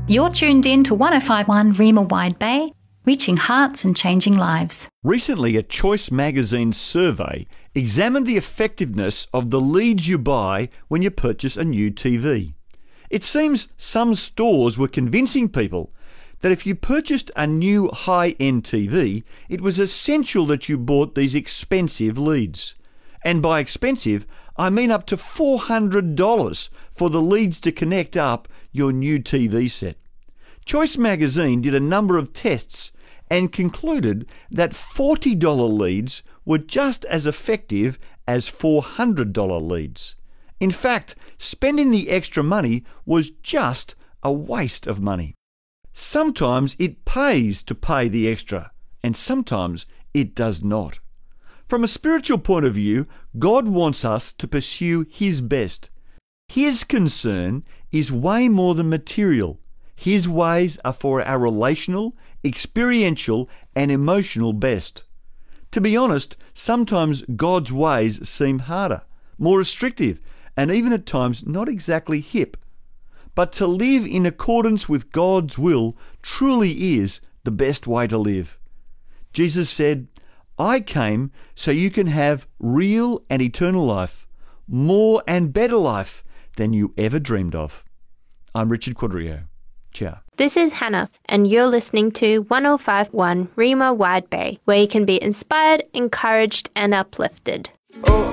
You're tuned in to 105.1 Rima Wide Bay, reaching hearts and changing lives. Recently, a Choice Magazine's survey examined the effectiveness of the leads you buy when you purchase a new TV. It seems some stores were convincing people that if you purchased a new high-end TV, it was essential that you bought these expensive leads. And by expensive, I mean up to $400 for the leads to connect up your new TV set. Choice Magazine did a number of tests and concluded that $40 leads were just as effective as $400 leads. In fact, spending the extra money was just a waste of money. Sometimes it pays to pay the extra, and sometimes it does not. From a spiritual point of view, God wants us to pursue His best. His concern is way more than material. His ways are for our relational, experiential, and emotional best. To be honest, sometimes God's ways seem harder, more restrictive, and even at times not exactly hip. But to live in accordance with God's will truly is the best way to live. Jesus said, "I came so you can have real and eternal life, more and better life than you ever dreamed of." I'm Richard Quadrio. Ciao. This is Hannah, and you're listening to 105.1 Rima Wide Bay, where you can be inspired, encouraged, and uplifted.